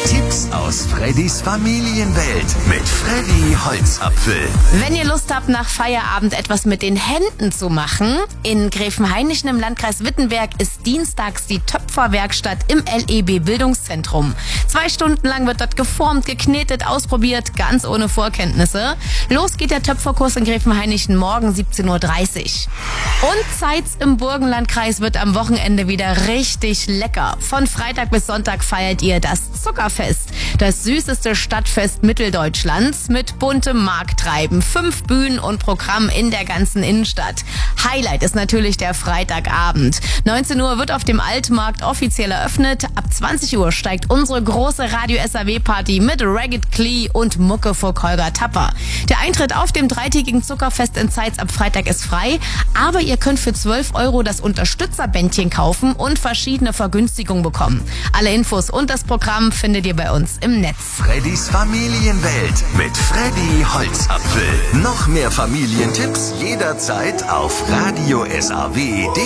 Tipps aus Freddys Familienwelt mit Freddy Holzapfel. Wenn ihr Lust habt, nach Feierabend etwas mit den Händen zu machen, in Gräfenhainichen im Landkreis Wittenberg ist dienstags die Töpferwerkstatt im LEB Bildungszentrum. 2 Stunden lang wird dort geformt, geknetet, ausprobiert, ganz ohne Vorkenntnisse. Los geht der Töpferkurs in Gräfenhainichen morgen 17:30 Uhr. Und Zeitz im Burgenlandkreis wird am Wochenende wieder richtig lecker. Von Freitag bis Sonntag feiert ihr das Zuckerfest, das süßeste Stadtfest Mitteldeutschlands mit buntem Markttreiben, 5 Bühnen und Programm in der ganzen Innenstadt. Highlight ist natürlich der Freitagabend. 19 Uhr wird auf dem Altmarkt offiziell eröffnet. Ab 20 Uhr steigt unsere große Radio-SAW-Party mit Ragged Clee und Mucke vor Holger Tapper. Der Eintritt auf dem 3-tägigen Zuckerfest in Zeitz ab Freitag ist frei, aber ihr könnt für 12 € das Unterstützerbändchen kaufen und verschiedene Vergünstigungen bekommen. Alle Infos und das Programm findet ihr bei uns im Netz. Freddys Familienwelt mit Freddy Holzapfel. Noch mehr Familientipps jederzeit auf radiosaw.de.